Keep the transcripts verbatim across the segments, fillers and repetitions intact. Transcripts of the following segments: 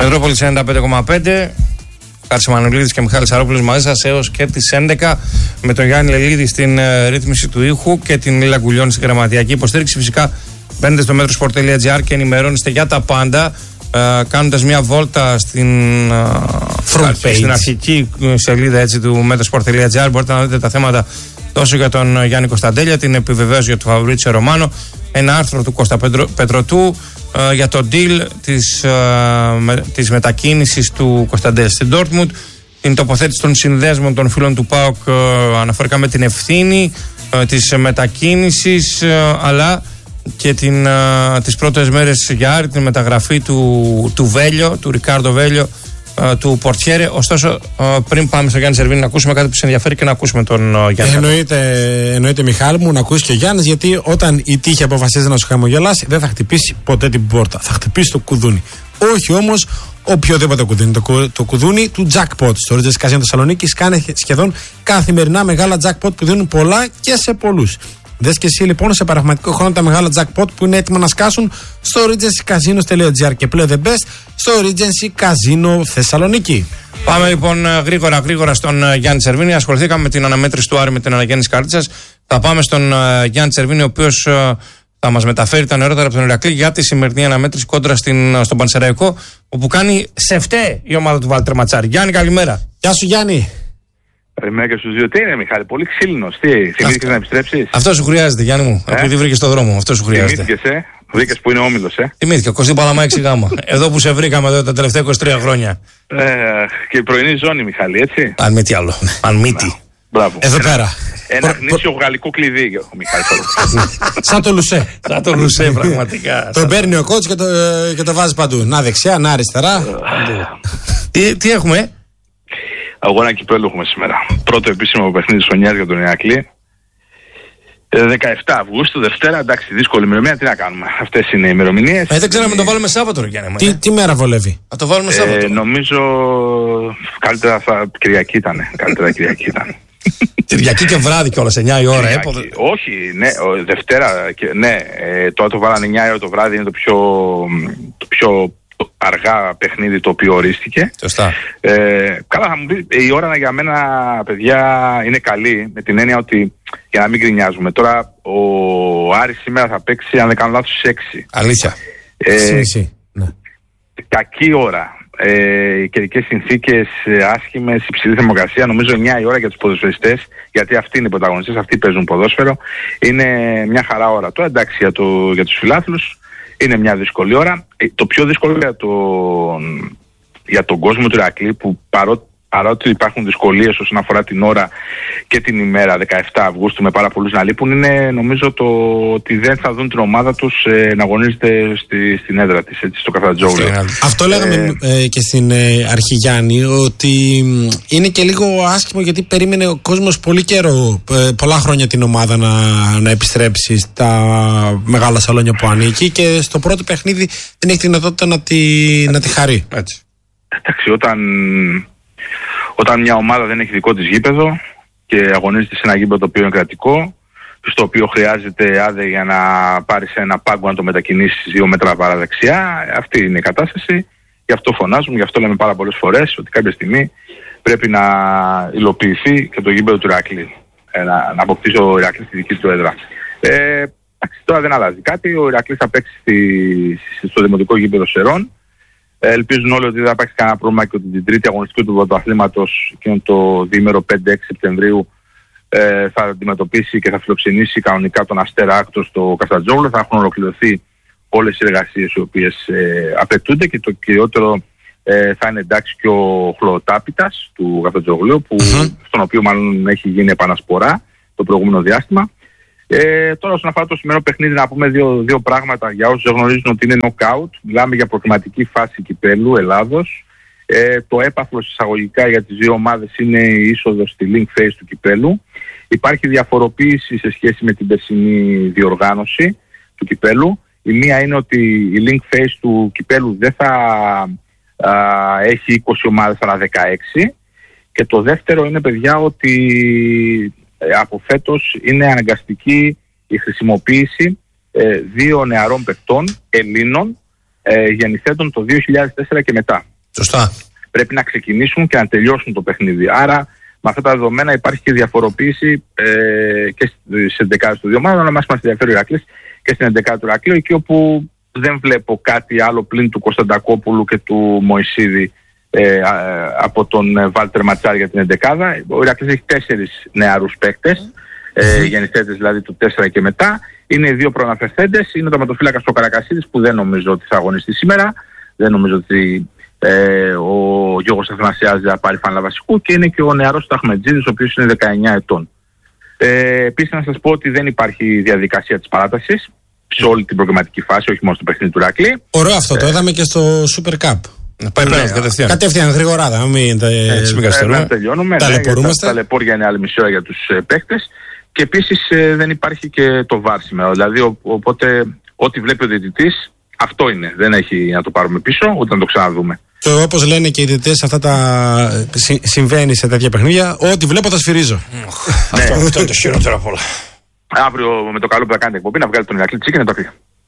Μετρόπολης ενενήντα πέντε κόμμα πέντε. Χάρης Μανουλίδης και Μιχάλης Σαρόπουλος μαζί σας έως και τις έντεκα, με τον Γιάννη Λελίδη στην uh, ρύθμιση του ήχου και την Λίλα Γκουλιώνη στην γραμματιακή υποστήριξη. Φυσικά μπαίνετε στο μέτροσπορ τελεία τζι άρ και ενημερώνεστε για τα πάντα, uh, κάνοντας μια βόλτα στην, uh, στην αρχική σελίδα έτσι, του μέτροσπορ τελεία τζι άρ. Μπορείτε να δείτε τα θέματα τόσο για τον Γιάννη Κωνσταντέλια, την επιβεβαίωση για τον Φαβρίτσιο Ρωμάνο, ένα άρθρο του Κώστα Πετρωτού uh, για το deal της, uh, με, της μετακίνησης του Κωνσταντέλια στην Ντόρτμουντ, την τοποθέτηση των συνδέσμων των φίλων του ΠΑΟΚ uh, αναφορικά με την ευθύνη uh, της μετακίνησης, uh, αλλά και την, uh, τις πρώτες μέρες για Άρη, την μεταγραφή του, του Βέλιο, του Ρικάρντο Βέλιο, Uh, του Πορτιέρε. Ωστόσο, uh, πριν πάμε στο Γιάννη Σερβίνη, να ακούσουμε κάτι που σε ενδιαφέρει και να ακούσουμε τον uh, Γιάννη. Εννοείται, εννοείται, Μιχάλη μου, να ακούσει και ο Γιάννης, γιατί όταν η τύχη αποφασίζει να σου χαμογελάσει, δεν θα χτυπήσει ποτέ την πόρτα. Θα χτυπήσει το κουδούνι. Όχι όμως οποιοδήποτε κουδούνι. Το, κου, το κουδούνι του jackpot. Στο Ρίτζες Καζίνο Θεσσαλονίκης κάνει σχεδόν καθημερινά μεγάλα jackpot που δίνουν πολλά και σε πολλούς. Δες και εσύ λοιπόν σε παραγματικό χρόνο τα μεγάλα jackpot που είναι έτοιμα να σκάσουν στο regency casinos τελεία τζι άρ και play the best στο Regency Casino Θεσσαλονίκη. Πάμε λοιπόν γρήγορα γρήγορα στον Γιάννη Σερβίνη. Ασχοληθήκαμε με την αναμέτρηση του Άρη με την αναγέννηση κάρτιτσας. Θα πάμε στον Γιάννη Σερβίνη, ο οποίος θα μας μεταφέρει τα νεότερα από τον Ηρακλή για τη σημερινή αναμέτρηση κόντρα στην, στον Πανσεραϊκό, όπου κάνει σεφτέ η ομάδα του Βάλτερ Ματσάρη. Γιάννη, καλημέρα. Γεια σου, Γιάννη. Καλημέρα και στους δύο. Τι είναι, Μιχάλη, πολύ ξύλινος. Τι, θυμήθηκες να επιστρέψεις? Αυτό σου χρειάζεται, Γιάννη μου, ε? επειδή βρήκες το δρόμο. Αυτό σου χρειάζεται. Θυμήθηκες, ε? Βρήκες που είναι ο Όμιλος, ε? Θυμήθηκα, Κωστή Παλαμά έξι γάμα. Εδώ που σε βρήκαμε εδώ τα τελευταία είκοσι τρία χρόνια. Ε, και η πρωινή ζώνη, Μιχάλη, έτσι. Αν μη τι άλλο. Αν μη τι. Μπράβο. Εδώ ένα, πέρα. Ένα γνήσιο γαλλικό κλειδί, ο Μιχάλης. Σαν το Λουσέ. Σαν το Λουσέ, πραγματικά. Το παίρνει ο κότς και, το, και το βάζει παντού. Να δεξιά, να αριστερά. τι, τι έχουμε? Αγώνα κυπέλλου έχουμε σήμερα. Πρώτο επίσημο παιχνίδι της χρονιάς για τον Ηρακλή. δεκαεφτά Αυγούστου, Δευτέρα. Εντάξει, δύσκολη ημερομηνία. Τι να κάνουμε. Αυτές είναι οι ημερομηνίες. Ε, δεν ξέρω να το βάλουμε Σάββατο, Γιάννη. Τι, τι μέρα βολεύει? Θα το βάλουμε Σάββατο. Ε, νομίζω καλύτερα θα... Κυριακή ήταν. Καλύτερα Κυριακή ήταν. Κυριακή και βράδυ κιόλας, εννιά η ώρα. Ε, όχι, ναι, Δευτέρα. Και, ναι, ε, τώρα το βάλανε εννιά η ώρα το βράδυ. Είναι το πιο, το πιο αργά παιχνίδι το οποίο ορίστηκε. Σωστά. Ε, καλά, θα μου πει, η ώρα για μένα, παιδιά, είναι καλή, με την έννοια ότι, για να μην γκρινιάζουμε, τώρα ο Άρης σήμερα θα παίξει, αν δεν κάνω λάθος, στις έξι. Αλήθεια. Ε, ναι. Κακή ώρα. Ε, οι καιρικές συνθήκες ε, άσχημες, υψηλή θερμοκρασία, νομίζω εννιά η ώρα για τους ποδοσφαιριστές, γιατί αυτοί είναι οι πρωταγωνιστές, αυτοί παίζουν ποδόσφαιρο, είναι μια χαρά ώρα. Τώρα εντάξει, για, το, για τους φιλάθλους είναι μια δύσκολη ώρα. Ε, το πιο δύσκολο για τον, για τον κόσμο του Ηρακλή, που παρό, παρότι υπάρχουν δυσκολίες όσον αφορά την ώρα και την ημέρα δεκαεφτά Αυγούστου με πάρα πολλούς να λείπουν, είναι νομίζω το ότι δεν θα δουν την ομάδα τους ε, να αγωνίζεται στη, στην έδρα της, έτσι, στο Καφτατζόγλιο. Αυτό λέγαμε ε, ε, και στην ε, αρχή, Γιάννη, ότι ε, είναι και λίγο άσχημο, γιατί περίμενε ο κόσμος πολύ καιρό, ε, πολλά χρόνια την ομάδα να, να επιστρέψει στα μεγάλα σαλόνια που ανήκει, και στο πρώτο παιχνίδι δεν έχει τη δυνατότητα να τη, να τη χαρεί. Έτσι. Εντάξει, όταν... Όταν μια ομάδα δεν έχει δικό της γήπεδο και αγωνίζεται σε ένα γήπεδο το οποίο είναι κρατικό, στο οποίο χρειάζεται άδεια για να πάρεις ένα πάγκο να το μετακινήσεις δύο μέτρα παραδεξιά, αυτή είναι η κατάσταση. Γι' αυτό φωνάζουμε, γι' αυτό λέμε πάρα πολλές φορές ότι κάποια στιγμή πρέπει να υλοποιηθεί και το γήπεδο του Ηρακλή. Ε, να, να αποκτήσει ο Ηρακλής τη δική του έδρα. Ε, τώρα δεν αλλάζει κάτι. Ο Ηρακλής θα παίξει στη, στο δημοτικό γήπεδο Σερών. Ελπίζουν όλοι ότι δεν θα υπάρξει κανένα πρόβλημα και ότι την τρίτη αγωνιστική του πρωταθλήματος, εκείνο το διήμερο πέντε έξι Σεπτεμβρίου, ε, θα αντιμετωπίσει και θα φιλοξενήσει κανονικά τον Αστέρα Άκτο στο Καφτατζόγλιο. Θα έχουν ολοκληρωθεί όλες οι εργασίες οι οποίες ε, απαιτούνται, και το κυριότερο ε, θα είναι εντάξει και ο χλωροτάπητας του Καφτατζόγλιου, που, mm-hmm. στον οποίο μάλλον έχει γίνει επανασπορά το προηγούμενο διάστημα. Ε, τώρα, όσον αφορά το σημερινό παιχνίδι, να πούμε δύο, δύο πράγματα για όσους δεν γνωρίζουν ότι είναι knockout. Μιλάμε για προκριματική φάση κυπέλλου Ελλάδος. Ε, το έπαθλος εισαγωγικά για τις δύο ομάδες είναι η είσοδος στη link phase του κυπέλλου. Υπάρχει διαφοροποίηση σε σχέση με την περσινή διοργάνωση του κυπέλλου. Η μία είναι ότι η link phase του κυπέλλου δεν θα α, έχει είκοσι ομάδες αλλά δεκαέξι. Και το δεύτερο είναι, παιδιά, ότι από φέτος είναι αναγκαστική η χρησιμοποίηση ε, δύο νεαρών παικτών Ελλήνων ε, γεννηθέντων το δύο χιλιάδες τέσσερα και μετά. Σωστά. Πρέπει να ξεκινήσουν και να τελειώσουν το παιχνίδι. Άρα, με αυτά τα δεδομένα υπάρχει και διαφοροποίηση ε, και στις εντεκάδες των δύο ομάδων, αλλά μας ενδιαφέρει ο Ηρακλής και στην εντεκάδα του Ηρακλείου, εκεί όπου δεν βλέπω κάτι άλλο πλην του Κωνσταντακόπουλου και του Μωυσίδη ε, από τον Βάλτερ Ματσάρη για την εντεκάδα. Ο Ηρακλής έχει τέσσερις νεαρούς παίκτες, ε, γεννηθέντες δηλαδή του τέσσερα και μετά. Είναι οι δύο προαναφερθέντες, είναι ο τερματοφύλακας ο Καρακασίδης που δεν νομίζω ότι θα αγωνιστεί σήμερα, δεν νομίζω ότι ε, ο Γιώργος Αθανασιάδης θα πάρει φανέλα βασικού, και είναι και ο νεαρός Ταχμετζίδης, ο οποίος είναι δεκαεννιά ετών. Ε, επίσης να σας πω ότι δεν υπάρχει διαδικασία της παράτασης σε όλη την προγραμματική φάση, όχι μόνο στο παιχνίδι του Ηρακλή. Ωραίο αυτό, το είδαμε και στο Super Cup. Να πάει πέρα κατευθείαν. Κατευθείαν, γρηγοράδα, να μην τα τελειώνουμε. Ταλαιπωρούμαστε. Τα ταλαιπώρια είναι άλλη μισή ώρα για τους ε, παίκτες. Και επίσης ε, δεν υπάρχει και το βαρ σήμερα. Δηλαδή, ο, οπότε ό,τι βλέπει ο διαιτητής, αυτό είναι. Δεν έχει να το πάρουμε πίσω, ούτε να το ξαναδούμε. Και όπως λένε και οι διαιτητές, αυτά τα συ, συμβαίνει σε τέτοια παιχνίδια. Ό,τι βλέπω τα σφυρίζω. Αυτό είναι το χειρότερο απ' όλα. Αύριο με το καλό που θα κάνει εκπομπή να βγάλει τον Ηρακλή Τσίκινε το Ηρακλή.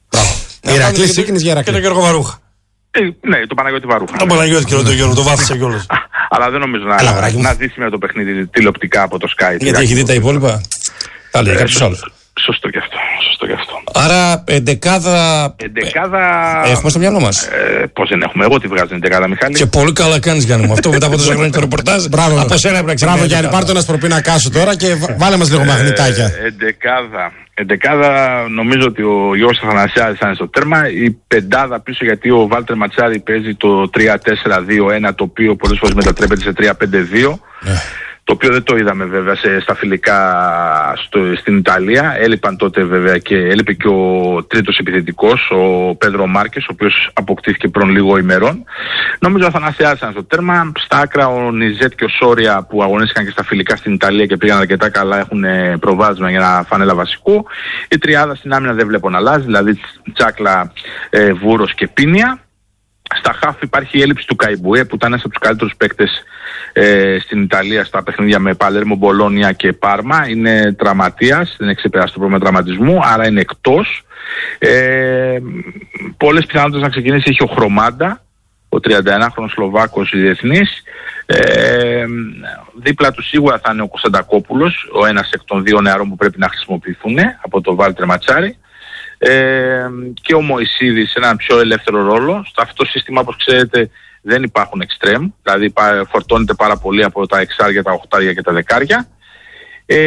Ηρακλή Τσίκινε για Ηρακλή. Και τον Γιώργο Βαρούχα. Ναι, τον Παναγιώτη Βαρούχα. Τον Παναγιώτη και τον Γιώργο, το βάθησα κιόλας. Αλλά δεν νομίζω να δει σήμερα το παιχνίδι τηλεοπτικά από το Sky. Γιατί έχει δει τα υπόλοιπα. Τα λέει κάποιος άλλος. Σωστό και αυτό. Σωστό και αυτό. Άρα, εντεκάδα. Εντεκάδα. Έχουμε στο μυαλό μας. Ε, Πώς δεν έχουμε. Εγώ τη βγάζω την εντεκάδα, Μιχάλη. Και πολύ καλά κάνεις, Γιάννη μου. Αυτό μετά από τόσα χρόνια το ρεπορτάζ. Μπράβο, από σένα έπρεπε να Μπράβο, Γιάννη, πάρ' το ένα προπίνακά σου τώρα και βάλε μας λίγο μαγνητάκια. Ε, εντεκάδα. Εντεκάδα, νομίζω ότι ο Γιώργος Αθανασιάδης θα είναι στο τέρμα. Η πεντάδα πίσω, γιατί ο Βάλτερ Ματσάρη παίζει το τρία τέσσερα δύο ένα, το οποίο πολλές φορές μετατρέπεται σε τρία πέντε δύο. Το οποίο δεν το είδαμε βέβαια σε, στα φιλικά στο, στην Ιταλία. Έλειπαν τότε βέβαια και έλειπε και ο τρίτος επιθετικός, ο Πέδρο Μάρκες, ο οποίος αποκτήθηκε προ λίγο ημερών. Νομίζω ο Αθανασιάδης ήταν στο τέρμα. Στα άκρα ο Νιζέτ και ο Σόρια, που αγωνίστηκαν και στα φιλικά στην Ιταλία και πήγαν αρκετά καλά, έχουν προβάδισμα για ένα φανέλα βασικού. Η τριάδα στην άμυνα δεν βλέπω να αλλάζει, δηλαδή Τσάκλα, ε, Βούρος και Πίνια. Στα χαφ υπάρχει η έλλειψη του Καϊμπουέ, που ήταν ένας από τους καλύτερους παίκτες ε, στην Ιταλία στα παιχνίδια με Παλέρμο, Μπολόνια και Πάρμα. Είναι τραυματίας, δεν έχει ξεπεράσει το πρόβλημα τραυματισμού, άρα είναι εκτός. Ε, πολλές πιθανότητες να ξεκινήσει έχει ο Χρωμάντα, ο τριανταενάχρονος Σλοβάκος διεθνής. Ε, δίπλα του σίγουρα θα είναι ο Κωνσταντακόπουλος, ο ένας εκ των δύο νεαρών που πρέπει να χρησιμοποιηθούν από τον Βάλτερ Ματσάρη. Ε, και ο Μωυσίδης σε έναν πιο ελεύθερο ρόλο. Στο αυτό το σύστημα, όπως ξέρετε, δεν υπάρχουν εξτρέμ, δηλαδή φορτώνεται πάρα πολύ από τα εξάρια, τα οχτάρια και τα δεκάρια. Ε,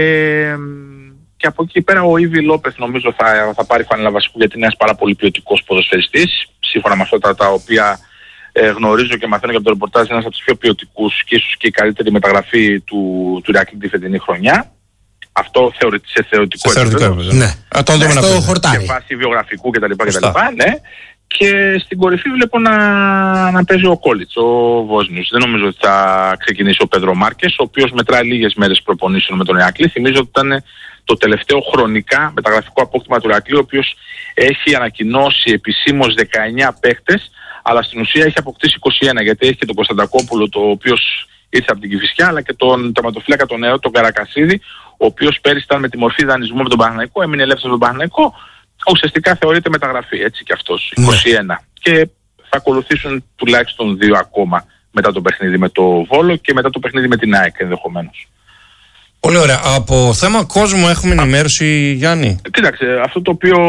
και από εκεί πέρα ο Ήβι Λόπεθ νομίζω θα, θα πάρει φανέλα βασικού, γιατί είναι ένας πάρα πολύ ποιοτικός ποδοσφαιριστής, σύμφωνα με αυτά τα, τα οποία ε, γνωρίζω και μαθαίνω και από το ρεπορτάζ, είναι ένας από τους πιο ποιοτικούς και ίσως και η καλύτερη μεταγραφή του, του Ηρακλή τη φετινή χρονιά. Αυτό θεωρεί, σε θεωρητικό επίπεδο. Ναι. Α, το δούμε στο χορτάρι. Σε βάση βιογραφικού κτλ. Ναι. Και στην κορυφή βλέπω να, να παίζει ο Κόλιτς, ο Βόσνιος. Δεν νομίζω ότι θα ξεκινήσει ο Πέδρο Μάρκες, ο οποίος μετράει λίγες μέρες προπονήσεων με τον Ηρακλή. Θυμίζω ότι ήταν το τελευταίο χρονικά μεταγραφικό απόκτημα του Ηρακλή, ο οποίος έχει ανακοινώσει επισήμως δεκαεννιά παίχτες, αλλά στην ουσία έχει αποκτήσει είκοσι ένα, γιατί έχει και τον Κωνσταντακόπουλο, το οποίος ήρθε από την Κηφισιά, αλλά και τον τερματοφύλακα τον νεό, τον Καρακασίδη, ο οποίος πέρυσι ήταν με τη μορφή δανεισμού με τον Παναθηναϊκό, έμεινε ελεύθερος με τον Παναθηναϊκό, ουσιαστικά θεωρείται μεταγραφή, έτσι κι αυτός, είκοσι ένα. Ναι. Και θα ακολουθήσουν τουλάχιστον δύο ακόμα μετά το παιχνίδι με το Βόλο και μετά το παιχνίδι με την ΑΕΚ ενδεχομένως. Πολύ ωραία. Από θέμα κόσμου έχουμε ενημέρωση, Γιάννη. Κοίταξε, αυτό το οποίο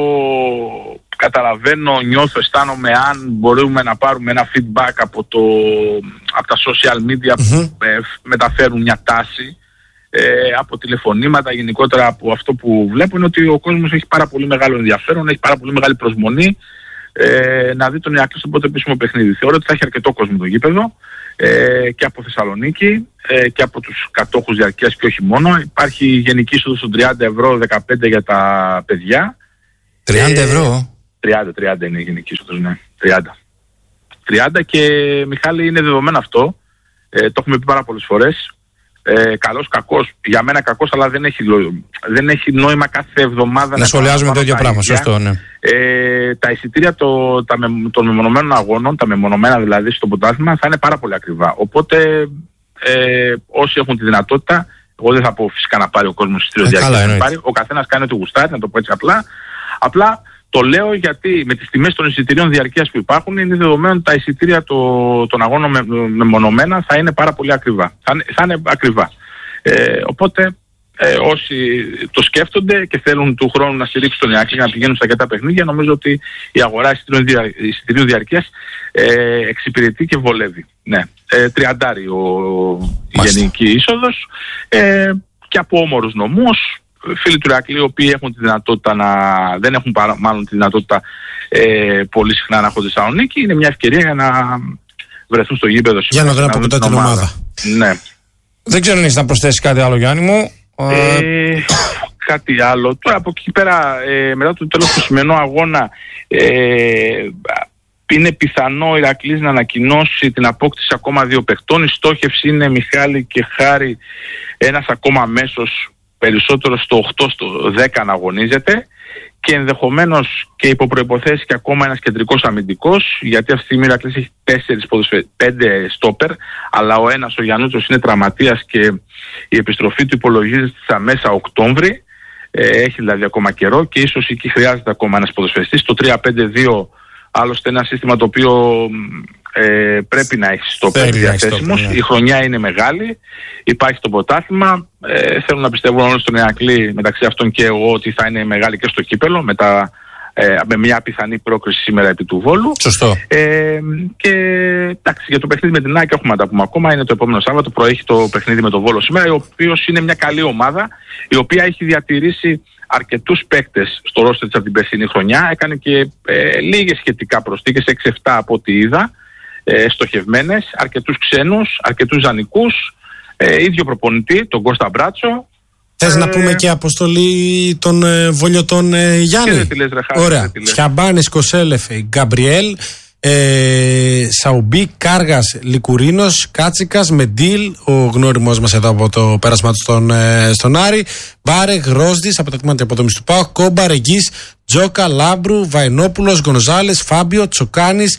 καταλαβαίνω, νιώθω, αισθάνομαι, αν μπορούμε να πάρουμε ένα feedback από, το, από τα social media mm-hmm. που ε, μεταφέρουν μια τάση, ε, από τηλεφωνήματα, γενικότερα από αυτό που βλέπω, είναι ότι ο κόσμος έχει πάρα πολύ μεγάλο ενδιαφέρον, έχει πάρα πολύ μεγάλη προσμονή ε, να δει τον Ηρακλή στο πρώτο επίσημο παιχνίδι. Θεωρώ ότι θα έχει αρκετό κόσμο το γήπεδο ε, και από Θεσσαλονίκη ε, και από τους κατόχους διαρκείας και όχι μόνο. Υπάρχει γενική είσοδος των τριάντα ευρώ, δεκαπέντε για τα παιδιά. τριάντα ευρώ? τριάντα, τριάντα είναι η γενική είσοδος, ναι. τριάντα. τριάντα και Μιχάλη είναι δεδομένο αυτό. Ε, το έχουμε πει πάρα πολλές φορές. Ε, καλός, κακός, για μένα κακός, αλλά δεν έχει, δεν έχει νόημα κάθε εβδομάδα να, να σχολιάζουμε το ίδιο πράγμα. Σωστό, ναι. Ε, τα εισιτήρια το, τα με, των μεμονωμένων αγώνων, τα μεμονωμένα δηλαδή στο πρωτάθλημα, θα είναι πάρα πολύ ακριβά. Οπότε ε, όσοι έχουν τη δυνατότητα, εγώ δεν θα πω φυσικά να πάρει ο κόσμος εισιτήριο διάρκεια. Ο καθένας κάνει ό,τι γουστάρει, να το πω έτσι απλά. Απλά Το λέω γιατί με τις τιμές των εισιτηρίων διαρκείας που υπάρχουν είναι δεδομένο ότι τα εισιτήρια το, των αγώνων με, μεμονωμένα θα είναι πάρα πολύ ακριβά. Θα, θα είναι ακριβά. Ε, οπότε ε, όσοι το σκέφτονται και θέλουν του χρόνου να στηρίξουν τον Ηράκλειο για να πηγαίνουν στα αρκετά παιχνίδια, νομίζω ότι η αγορά εισιτηρίου διαρκείας ε, εξυπηρετεί και βολεύει. Ναι. Ε, τριαντάρι ο, η γενική είσοδος ε, και από όμορους νομούς. Φίλοι του Ηρακλείου, οι οποίοι έχουν τη δυνατότητα να, δεν έχουν παρά, μάλλον τη δυνατότητα ε, πολύ συχνά να έχουν στη Θεσσαλονίκη, είναι μια ευκαιρία για να βρεθούν στο γήπεδο για να δουν από κοντά την ομάδα. ομάδα. Ναι. Δεν ξέρω αν έχεις να προσθέσεις κάτι άλλο, Γιάννη μου. Ε, κάτι άλλο. Τώρα από εκεί πέρα, ε, μετά το τέλος του σημερινού αγώνα, ε, είναι πιθανό ο Ηρακλής να ανακοινώσει την απόκτηση ακόμα δύο παιχτών. Η στόχευση είναι Μιχάλη και Χάρη, ένας ακόμα μέσος, περισσότερο στο οκτώ στο δέκα να αγωνίζεται, και ενδεχομένως και υπό προϋποθέσεις και ακόμα ένας κεντρικός αμυντικός, γιατί αυτή τη στιγμή η Ηρακλής έχει τέσσερις ποδοσφαι... πέντε στόπερ, αλλά ο ένας, ο Γιαννούτσος, είναι τραυματίας και η επιστροφή του υπολογίζεται στα μέσα Οκτώβρη, ε, έχει δηλαδή ακόμα καιρό και ίσως εκεί χρειάζεται ακόμα ένας ποδοσφαιριστής. Το τρία πέντε δύο άλλωστε ένα σύστημα το οποίο ε, πρέπει να έχει στόπερ διαθέσιμος. Ναι. Η χρονιά είναι μεγάλη, υπάρχει το πρωτάθλημα. Ε, θέλω να πιστεύω όλοι στον Ηρακλή, μεταξύ αυτών και εγώ, ότι θα είναι μεγάλη και στο κύπελο με, τα, ε, με μια πιθανή πρόκριση σήμερα επί του Βόλου. Σωστό. Ε, και εντάξει, για το παιχνίδι με την ΑΕΚ έχουμε να τα πούμε ακόμα. Είναι το επόμενο Σάββατο, προέχει το παιχνίδι με τον Βόλο σήμερα, ο οποίος είναι μια καλή ομάδα, η οποία έχει διατηρήσει αρκετούς παίκτες στο ρόστερ της από την περσινή χρονιά. Έκανε και ε, λίγες σχετικά προσθήκες, έξι εφτά από ό,τι είδα, ε, στοχευμένες, αρκετούς ξένους, αρκετούς δανεικούς, ε, ίδιο προπονητή, τον Κώστα Μπράτσο. Θες ε, να πούμε και αποστολή των ε, βολιωτών ε, Γιάννη. Τι λες, ρε, Χάρη, ωραία. Σιαμπάνης, Κοσέλεφ, Γκαμπριέλ, ε, Σαουμπί, Κάργας, Λικουρίνος, Κάτσικας, Μεντίλ, ο γνώριμος μας εδώ από το πέρασμα του στον, ε, στον Άρη, Μπάρε, Γρόσδης από τα τμήματα υποδομής του ΠΑΟΚ, Κόμπα, Ρεγγής, Τζόκα, Λάμπρου, Βαϊνόπουλος, Γκονζάλες, Φάμπιο, Τσοκάνης,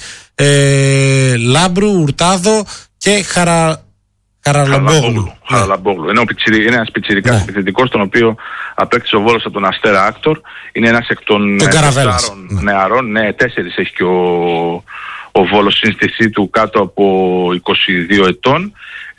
ε, Λάμπρου, Ουρτάδο και Χαρα... Χαραλαμπόγλου. Χαραλαμπόγλου. Είναι, πιτσιρι, είναι ένας πιτσιρικάς ναι. επιθετικός, τον οποίο απέκτησε ο Βόλος από τον Αστέρα Άκτορ. Είναι ένας εκ των τεσσάρων ναι. νεαρών. Ναι, τέσσερις έχει και ο, ο Βόλος σύνθεσή του κάτω από είκοσι δύο ετών.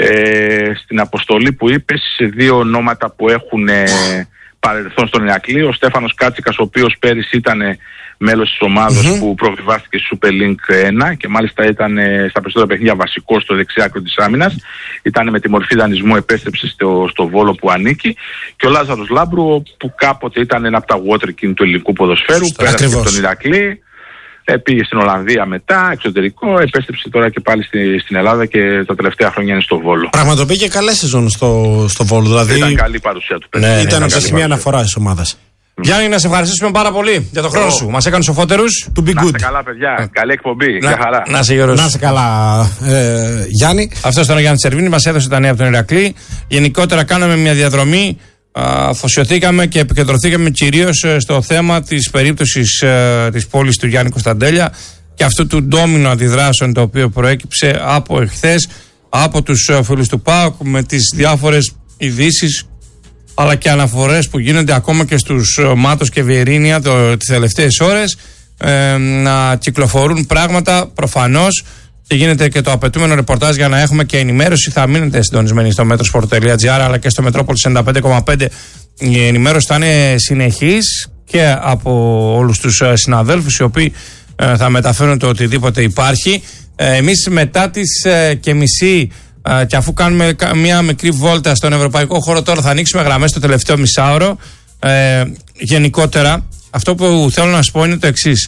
Ε, στην αποστολή που είπες, σε δύο ονόματα που έχουν ε, παρελθόν στον Ηρακλή, ο Στέφανος Κάτσικας, ο οποίος πέρυσι ήταν μέλος της ομάδας mm-hmm. που προβιβάστηκε στη Super League ένα και μάλιστα ήταν ε, στα περισσότερα παιχνίδια βασικός στο δεξιά άκρο της άμυνας. Ήταν με τη μορφή δανεισμού, επέστρεψε στο, στο Βόλο που ανήκει. Και ο Λάζαρος Λάμπρου, που κάποτε ήταν ένα από τα water king του ελληνικού ποδοσφαίρου, πέρασε από τον Ηρακλή, ε, πήγε στην Ολλανδία μετά, εξωτερικό, επέστρεψε τώρα και πάλι στη, στην Ελλάδα και τα τελευταία χρόνια είναι στο Βόλο. Πραγματοποιεί και καλές σεζόν στο, στο Βόλο. Δηλαδή... Ήταν καλή παρουσία του. Ναι, ήταν σε σημεία αναφορά της ομάδας. Γιάννη, να σε ευχαριστήσουμε πάρα πολύ για τον χρόνο oh. σου. Μας έκανες σοφότερους. To be good. Να είστε καλά, παιδιά. Καλή εκπομπή. Να, για χαρά. Να σε γερός. Να είσαι καλά, ε, Γιάννη. Αυτός ήταν ο Γιάννης Σερβίνης, μας έδωσε τα νέα από τον Ηρακλή. Γενικότερα κάναμε μια διαδρομή. Αφοσιωθήκαμε και επικεντρωθήκαμε κυρίως στο θέμα της περίπτωσης ε, της πόλης του Γιάννη Κωνσταντέλια και αυτού του ντόμινο αντιδράσεων το οποίο προέκυψε από εχθές από τους φίλους του ΠΑΟΚ με τις διάφορες ειδήσεις αλλά και αναφορές που γίνονται ακόμα και στους Μάτος και Βιερίνια το, τις τελευταίες ώρες ε, να κυκλοφορούν πράγματα προφανώς και γίνεται και το απαιτούμενο ρεπορτάζ για να έχουμε και ενημέρωση. Θα μείνετε συντονισμένοι στο metrosport τελεία gr αλλά και στο Metropolis ενενήντα πέντε κόμμα πέντε. Η ενημέρωση θα είναι συνεχής και από όλους τους συναδέλφους οι οποίοι ε, θα μεταφέρουν το οτιδήποτε υπάρχει. Ε, εμείς μετά τις ε, και μισή ε, και αφού κάνουμε μια μικρή βόλτα στον ευρωπαϊκό χώρο, τώρα θα ανοίξουμε γραμμές στο τελευταίο μισάωρο. Ε, γενικότερα αυτό που θέλω να σας πω είναι το εξής,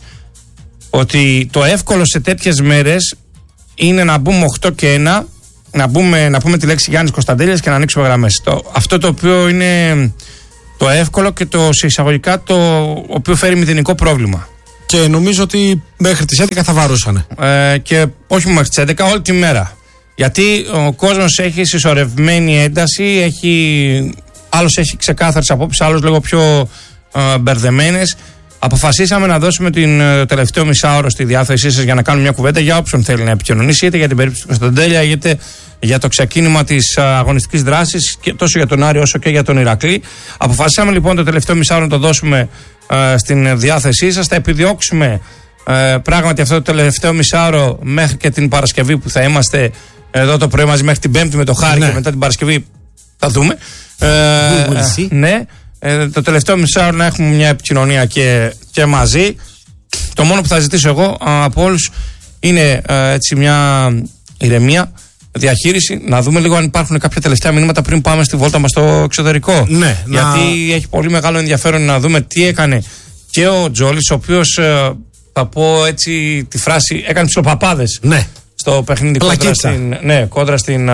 ότι το εύκολο σε τέτοιες μέρες είναι να μπούμε οκτώ και ένα, να, μπούμε, να πούμε τη λέξη Γιάννης Κωνσταντέλιας και να ανοίξουμε γραμμές. Το, αυτό το οποίο είναι το εύκολο και το σε εισαγωγικά το οποίο φέρει μηδενικό πρόβλημα. Και νομίζω ότι μέχρι τις έντεκα θα βαρούσανε. Ε, και όχι μέχρι τις έντεκα, όλη τη μέρα. Γιατί ο κόσμος έχει συσσωρευμένη ένταση, έχει, άλλος έχει ξεκάθαρες απόψεις, άλλος λίγο πιο ε, μπερδεμένες. Αποφασίσαμε να δώσουμε την uh, τελευταίο μισάωρο στη διάθεσή σας για να κάνουμε μια κουβέντα για όποιον θέλει να επικοινωνήσει, είτε για την περίπτωση του Κωνσταντέλια, είτε για το ξεκίνημα της uh, αγωνιστικής δράσης, τόσο για τον Άρη όσο και για τον Ηρακλή. Αποφασίσαμε λοιπόν το τελευταίο μισάωρο να το δώσουμε ε, στην διάθεσή σας. Θα επιδιώξουμε ε, πράγματι αυτό το τελευταίο μισάωρο μέχρι και την Παρασκευή που θα είμαστε εδώ το πρωί μαζί, μέχρι την Πέμπτη με το Χάρη, ναι. Και μετά την Παρασκευή θα δούμε. Ε, ε, ναι, ε, το τελευταίο μισάωρο να έχουμε μια επικοινωνία και, και μαζί. Το μόνο που θα ζητήσω εγώ από όλους είναι ε, έτσι μια ηρεμία, διαχείριση, να δούμε λίγο αν υπάρχουν κάποια τελευταία μηνύματα πριν πάμε στη βόλτα μας στο εξωτερικό. Ναι, γιατί να... έχει πολύ μεγάλο ενδιαφέρον να δούμε τι έκανε και ο Τζόλης, ο οποίος ε, θα πω έτσι τη φράση, έκανε ψιλοπαπάδες. Ναι. Στο παιχνίδι κόντρα στην, ναι, κόντρα στην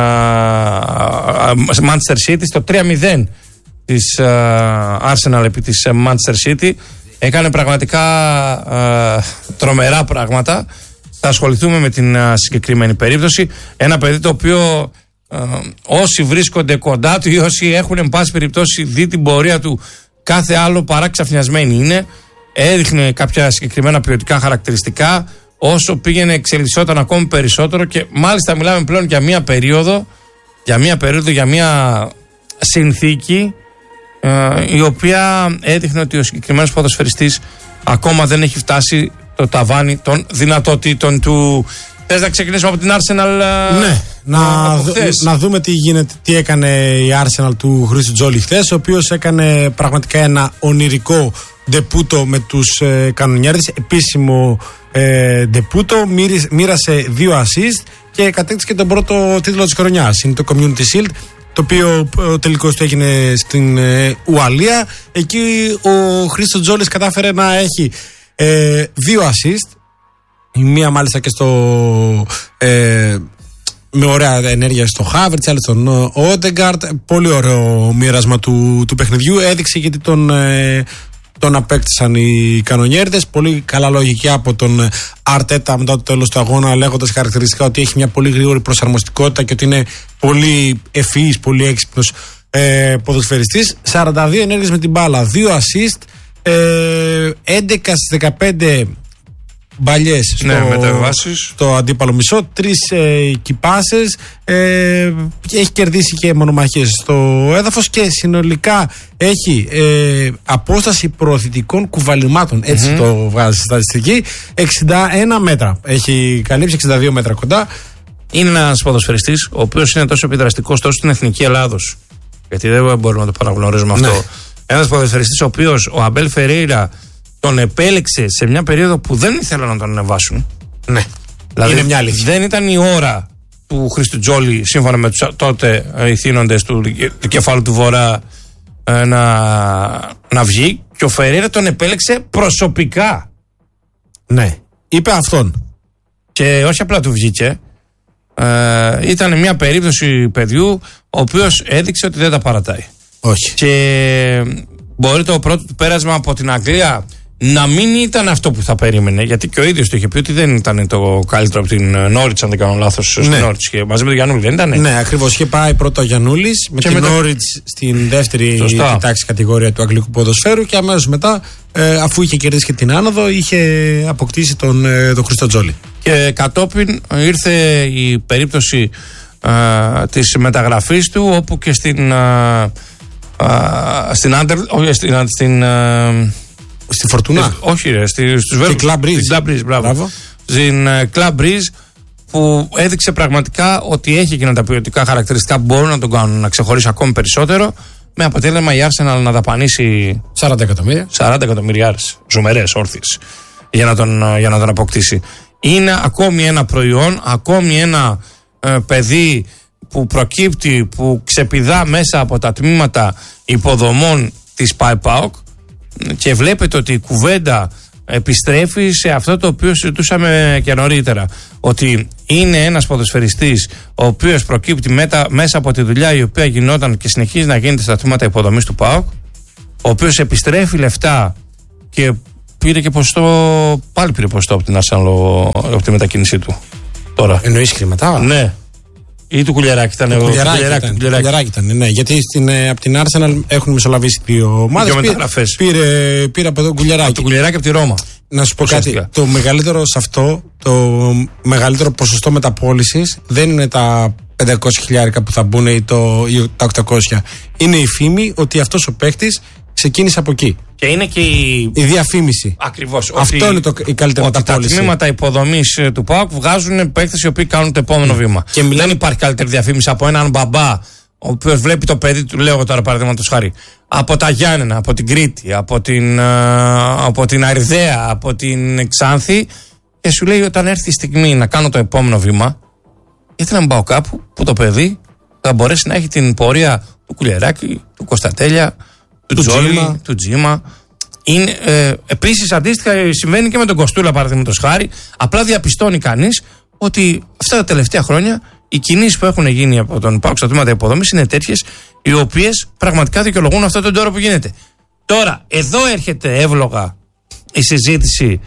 uh, Manchester City, στο τρία μηδέν της uh, Arsenal επί της uh, Manchester City. Έκανε πραγματικά uh, τρομερά πράγματα. Θα ασχοληθούμε με την uh, συγκεκριμένη περίπτωση. Ένα παιδί το οποίο uh, όσοι βρίσκονται κοντά του ή όσοι έχουν εν πάση περιπτώσει δει την πορεία του κάθε άλλο παρά ξαφνιασμένοι είναι. Έδειχνε κάποια συγκεκριμένα ποιοτικά χαρακτηριστικά. Όσο πήγαινε εξελισσόταν ακόμη περισσότερο και μάλιστα μιλάμε πλέον για μία περίοδο, για μία περίοδο, για μία συνθήκη ε, η οποία έδειχνε ότι ο συγκεκριμένος ποδοσφαιριστής ακόμα δεν έχει φτάσει το ταβάνι των δυνατοτήτων του. Θες να ξεκινήσουμε από την Arsenal? Ναι, να, δου, να δούμε τι γίνεται, τι έκανε η Arsenal του Χρήστου Τζόλη χθες, ο οποίος έκανε πραγματικά ένα ονειρικό ντεπούτο με τους ε, κανονιέρδες, επίσημο ε, ντεπούτο, μοίρασε δύο assist και κατέκτησε και τον πρώτο τίτλο της χρονιάς. Είναι το Community Shield, το οποίο ο τελικός του έγινε στην ε, Ουαλία. Εκεί ο Χρήστος Τζόλης κατάφερε να έχει ε, δύο assist, η μία μάλιστα και στο ε, με ωραία ενέργεια στο Χάβερτς, άλλη στον Όντεγκαρτ. Πολύ ωραίο μοίρασμα του, του παιχνιδιού. Έδειξε γιατί τον ε, τον απέκτησαν οι κανονιέρδες. Πολύ καλά λογική από τον Αρτέτα μετά το τέλος του αγώνα, λέγοντας χαρακτηριστικά ότι έχει μια πολύ γρήγορη προσαρμοστικότητα και ότι είναι πολύ ευφυής, πολύ έξυπνος ε, ποδοσφαιριστής. σαράντα δύο ενέργειες με την μπάλα, δύο assist, ε, έντεκα στις δεκαπέντε μπαλιές στο, ναι, στο αντίπαλο μισό, τρεις ε, κυπάσες, ε, έχει κερδίσει και μονομαχίες στο έδαφος και συνολικά έχει ε, απόσταση προωθητικών κουβαλημάτων, έτσι mm-hmm. το βγάζει στη στατιστική, εξήντα ένα μέτρα έχει καλύψει, εξήντα δύο μέτρα κοντά. Είναι ένας ποδοσφαιριστής ο οποίος είναι τόσο επιδραστικός τόσο στην Εθνική Ελλάδος, γιατί δεν μπορούμε να το παραγνωρίζουμε αυτό. Ναι. Ένας ποδοσφαιριστής ο οποίος, ο Αμπέλ Φερέιρα, τον επέλεξε σε μια περίοδο που δεν ήθελαν να τον ανεβάσουν. Ναι. Δηλαδή, είναι μια αλήθεια. Δεν ήταν η ώρα του Χρήστου Τζόλη, σύμφωνα με τους τότε ηθήνοντες του, του κεφάλου του Βορρά, να, να βγει. Και ο Φερέιρα τον επέλεξε προσωπικά. Ναι. Είπε αυτόν. Και όχι απλά του βγήκε. Ε, ήταν μια περίπτωση παιδιού ο οποίος έδειξε ότι δεν τα παρατάει. Όχι. Και μπορεί το πρώτο του πέρασμα από την Αγγλία να μην ήταν αυτό που θα περίμενε, γιατί και ο ίδιος του είχε πει ότι δεν ήταν το καλύτερο από την Νόριτς, αν δεν κάνω λάθος, ναι. Στην Νόριτς και μαζί με τον Γιαννούλη, δεν ήταν. Ναι, ακριβώς. Είχε πάει πρώτα ο Γιαννούλης με και την Νόριτς το... στην δεύτερη τάξη κατηγορία του αγγλικού ποδοσφαίρου και αμέσως μετά, ε, αφού είχε κερδίσει και την άνοδο, είχε αποκτήσει τον, ε, τον Χρήστο Τζόλη. Και κατόπιν ήρθε η περίπτωση ε, της μεταγραφής του, όπου και στην. Ε, Uh, στην Άντερ, όχι στην. στην uh, στη Φορτουνά. Όχι, ρε, στη, στους Βέλγους. Στην Club Breeze. Στην Club Breeze, μπράβο. μπράβο. Στην uh, Club Breeze, που έδειξε πραγματικά ότι έχει εκείνα τα ποιοτικά χαρακτηριστικά που μπορούν να τον κάνουν να ξεχωρίσει ακόμη περισσότερο. Με αποτέλεσμα η Arsenal να δαπανίσει σαράντα εκατομμύρια. σαράντα εκατομμυριάρες, ζουμερές, όρθιες, για να τον, για να τον αποκτήσει. Είναι ακόμη ένα προϊόν, ακόμη ένα uh, παιδί που προκύπτει, που ξεπηδά μέσα από τα τμήματα υποδομών της ΠΑΕ-ΠΑΟΚ, και βλέπετε ότι η κουβέντα επιστρέφει σε αυτό το οποίο συζητούσαμε και νωρίτερα, ότι είναι ένας ποδοσφαιριστής ο οποίος προκύπτει μέτα, μέσα από τη δουλειά η οποία γινόταν και συνεχίζει να γίνεται στα τμήματα υποδομής του ΠΑΟΚ, ο οποίος επιστρέφει λεφτά και πήρε και ποστό, πάλι πήρε ποστό από την Arsenal από τη μετακίνησή του. Τώρα. Εννοείς χρήματα? Ναι. Ή του Κουλιαράκη ήταν. Το Κουλιαράκη ήταν, ναι. Γιατί στην, από την Arsenal έχουν μεσολαβήσει δύο ομάδες. Δύο μεταγραφές. Πήρε, πήρε από τον Κουλιαράκη. Από τον Κουλιαράκη από τη Ρώμα. Να σου πω κάτι. Το μεγαλύτερο σε αυτό, το μεγαλύτερο ποσοστό μεταπώλησης δεν είναι τα πεντακόσια χιλιάρικα που θα μπουν ή, το, ή τα οκτακόσια. Είναι η φήμη ότι αυτός ο παίκτης ξεκίνησε από εκεί. Και είναι και η, η διαφήμιση. Ακριβώς. Αυτό ότι, είναι το, η καλύτερη ότι μεταπώληση. Τα τμήματα υποδομής του ΠΑΟΚ βγάζουν παίκτες οι οποίοι κάνουν το επόμενο mm. βήμα. Και μιλάμε... Δεν υπάρχει καλύτερη διαφήμιση από έναν μπαμπά, ο οποίος βλέπει το παιδί του, λέω τώρα παραδείγματος χάρη, από τα Γιάννενα, από την Κρήτη, από την, από την Αριδαία, από την Ξάνθη, και σου λέει όταν έρθει η στιγμή να κάνω το επόμενο βήμα, γιατί να μην πάω κάπου που το παιδί θα μπορέσει να έχει την πορεία του Κουλιεράκη, του Κωνσταντέλια, του, του Τζόλι, Τζίμα. του Τζίμα. Είναι, ε, επίσης αντίστοιχα συμβαίνει και με τον Κοστούλα παραδείγματος χάρη. Απλά διαπιστώνει κανείς ότι αυτά τα τελευταία χρόνια οι κινήσεις που έχουν γίνει από τον ΠΑΟΚ στα τμήματα υποδομής είναι τέτοιες οι οποίες πραγματικά δικαιολογούν αυτό τον τόρο που γίνεται. Τώρα, εδώ έρχεται εύλογα η συζήτηση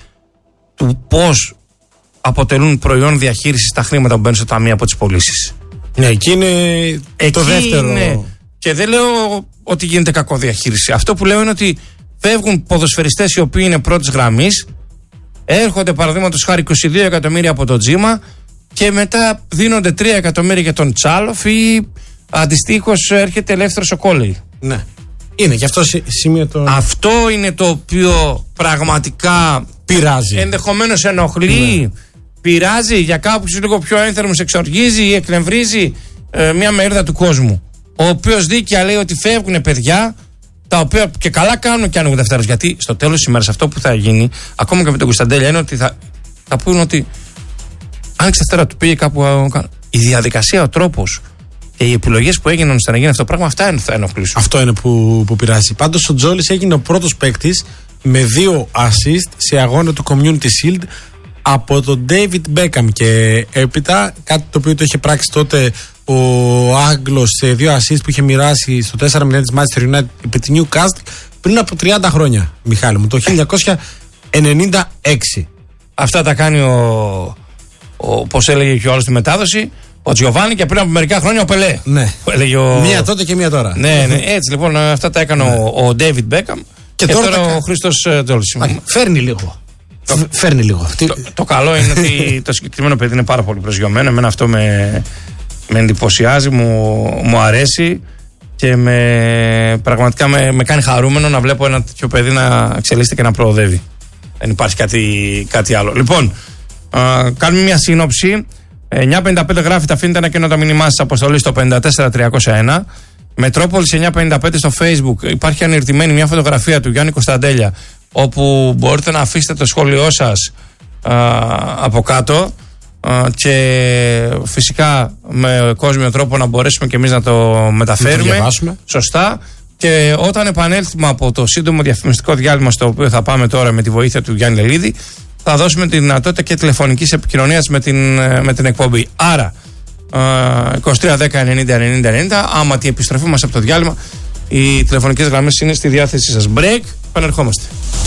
του πώς αποτελούν προϊόν διαχείρισης τα χρήματα που μπαίνουν στο ταμείο από τις πωλήσεις. Ναι, εκεί είναι εκεί το δεύτερο. Είναι, και δεν λέω ότι γίνεται κακοδιαχείριση. Αυτό που λέω είναι ότι φεύγουν ποδοσφαιριστές οι οποίοι είναι πρώτης γραμμής, έρχονται παραδείγματος χάρη είκοσι δύο εκατομμύρια από τον Τζίμα και μετά δίνονται τρία εκατομμύρια για τον Τσάλοφ ή αντιστοίχως έρχεται ελεύθερος ο Κόλλη. Ναι. Είναι και αυτό σημείο το... Αυτό είναι το οποίο πραγματικά πειράζει. Ενδεχομένως ενοχλεί, ναι. Πειράζει, για κάποιους λίγο πιο ένθερμους εξοργίζει ή εκνευρίζει ε, μια μερίδα του κόσμου. Ο οποίος δίκαια λέει ότι φεύγουν παιδιά τα οποία και καλά κάνουν και άνοιγουν Δευτέρας. Γιατί στο τέλος της ημέρας αυτό που θα γίνει, ακόμα και με τον Κωνσταντέλια, είναι ότι θα, θα πούνε ότι άνοιξε Δευτέρα, του πήγε κάπου. Η διαδικασία, ο τρόπος και οι επιλογές που έγιναν ώστε να γίνει αυτό το πράγμα, αυτά θα ενοχλήσουν. Αυτό είναι που, που πειράζει. Πάντως ο Τζόλης έγινε ο πρώτος παίκτης με δύο assist σε αγώνα του Community Shield από τον David Beckham και έπειτα, κάτι το οποίο το είχε πράξει τότε ο Άγγλος σε δύο assist που είχε μοιράσει στο τέσσερα μηδέν της Manchester United επί τη Newcastle πριν από τριάντα χρόνια, Μιχάλη μου, το χίλια εννιακόσια ενενήντα έξι. Αυτά τα κάνει ο, ο πώς έλεγε και ο άλλος στη μετάδοση, ο Τζιοβάνι, και πριν από μερικά χρόνια ο Πελέ. Ναι. Ο... Μία τότε και μία τώρα. Ναι, ναι, έτσι λοιπόν αυτά τα έκανε ναι. ο, ο David Beckham και, και τώρα, τώρα τα... ο Χρήστος Τζόλης. Φέρνει λίγο. Το, Φέρνει λίγο. Το, το καλό είναι ότι το συγκεκριμένο παιδί είναι πάρα πολύ προσγειωμένο. Εμένα αυτό με, με εντυπωσιάζει, μου, μου αρέσει και με, πραγματικά με, με κάνει χαρούμενο να βλέπω ένα τέτοιο παιδί να εξελίσσεται και να προοδεύει. Δεν υπάρχει κάτι, κάτι άλλο. Λοιπόν, α, κάνουμε μια σύνοψη. εννιά πενήντα πέντε γράφει, τα αφήνετε ένα κενό τα μήνυμά σας αποστολή στο πέντε τέσσερα τριακόσια ένα. Μετρόπολης εννιά πενήντα πέντε στο Facebook. Υπάρχει ανερτημένη μια φωτογραφία του Γιάννη Κωνσταντέλια, όπου μπορείτε να αφήσετε το σχόλιο σας α, από κάτω α, και φυσικά με κόσμιο τρόπο να μπορέσουμε και εμείς να το μεταφέρουμε το σωστά. Και όταν επανέλθουμε από το σύντομο διαφημιστικό διάλειμμα στο οποίο θα πάμε τώρα με τη βοήθεια του Γιάννη Λελίδη, θα δώσουμε τη δυνατότητα και τηλεφωνικής επικοινωνίας με την, με την εκπομπή. Άρα είκοσι τρία δέκα ενενήντα ενενήντα ενενήντα, άμα τη επιστροφή μας από το διάλειμμα, οι τηλεφωνικές γραμμές είναι στη διάθεσή σας. Break, επανερχόμαστε.